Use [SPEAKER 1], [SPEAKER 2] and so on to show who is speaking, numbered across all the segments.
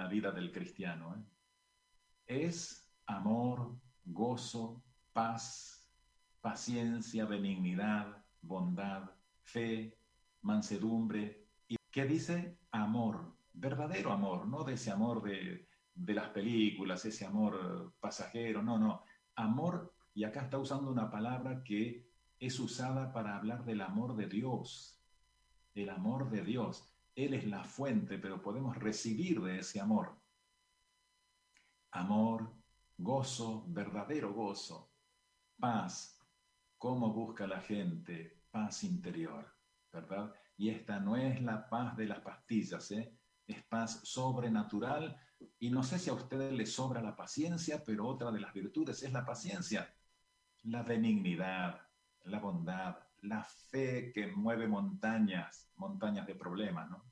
[SPEAKER 1] la vida del cristiano, es amor, gozo, paz, paciencia, benignidad, bondad, fe, mansedumbre. ¿Y qué dice? Amor, verdadero amor, no de ese amor de las películas, ese amor pasajero, no. Amor, y acá está usando una palabra que es usada para hablar del amor de Dios. El amor de Dios. Él es la fuente, pero podemos recibir de ese amor. Amor, gozo, verdadero gozo, paz. ¿Cómo busca la gente? Paz interior, ¿verdad? Y esta no es la paz de las pastillas, es paz sobrenatural. Y no sé si a ustedes les sobra la paciencia, pero otra de las virtudes es la paciencia, la benignidad, la bondad, la fe que mueve montañas de problemas, ¿no?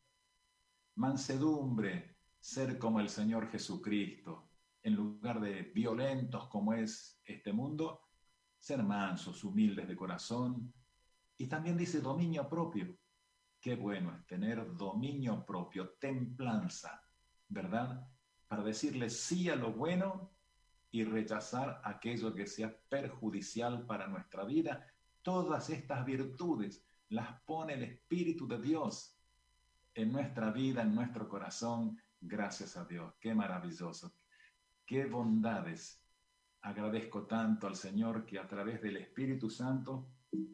[SPEAKER 1] Mansedumbre, ser como el Señor Jesucristo. En lugar de violentos como es este mundo, ser mansos, humildes de corazón. Y también dice dominio propio. Qué bueno es tener dominio propio, templanza, ¿verdad? Para decirle sí a lo bueno y rechazar aquello que sea perjudicial para nuestra vida. Todas estas virtudes las pone el Espíritu de Dios en nuestra vida, en nuestro corazón, gracias a Dios. Qué maravilloso, qué bondades. Agradezco tanto al Señor que a través del Espíritu Santo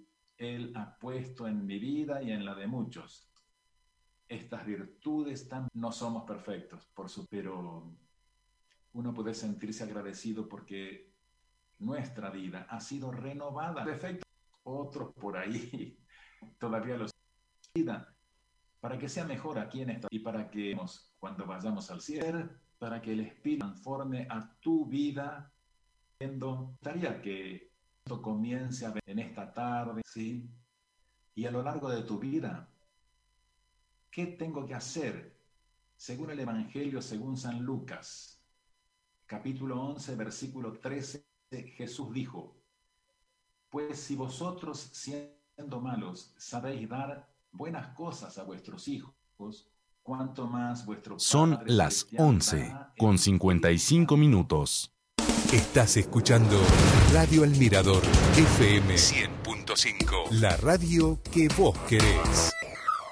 [SPEAKER 1] Él ha puesto en mi vida y en la de muchos estas virtudes. No somos perfectos, pero uno puede sentirse agradecido porque nuestra vida ha sido renovada. Defectos, otros por ahí todavía los vida para que sea mejor aquí en esta y para que cuando vayamos al cielo, para que el Espíritu transforme a tu vida. Gustaría que esto comience a ver en esta tarde, ¿sí? Y a lo largo de tu vida, ¿qué tengo que hacer? Según el Evangelio, según San Lucas, capítulo 11, versículo 13, Jesús dijo: pues si vosotros, siendo malos, sabéis dar buenas cosas a vuestros hijos, cuánto más vuestro
[SPEAKER 2] Son
[SPEAKER 1] Padre
[SPEAKER 2] las
[SPEAKER 1] Celestial dará el
[SPEAKER 2] once:55 minutos.
[SPEAKER 3] Estás escuchando Radio El Mirador FM 100.5. La radio que vos querés.